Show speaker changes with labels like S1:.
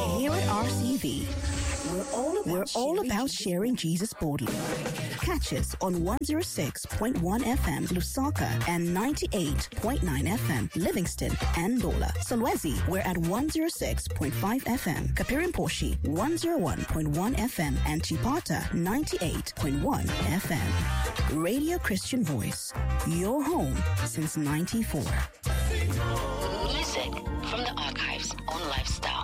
S1: Here at RCV, we're all about sharing Jesus boldly. Catch us on 106.1 FM Lusaka and 98.9 FM Livingston and Dola. Solwezi, we're at 106.5 FM. Kapirimposhi, 101.1 FM and Chipata, 98.1 FM. Radio Christian Voice, your home since 94.
S2: Music from the archives on Lifestyle.